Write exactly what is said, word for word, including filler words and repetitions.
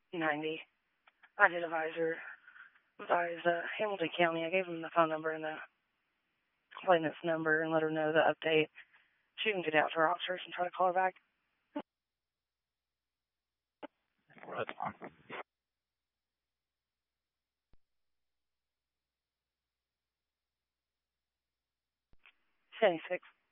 ninety. I did advise her, advise uh, Hamilton County. I gave them the phone number and the complainant's number and let her know the update. She can get out to her officers and try to call her back. Right on. seventy-six.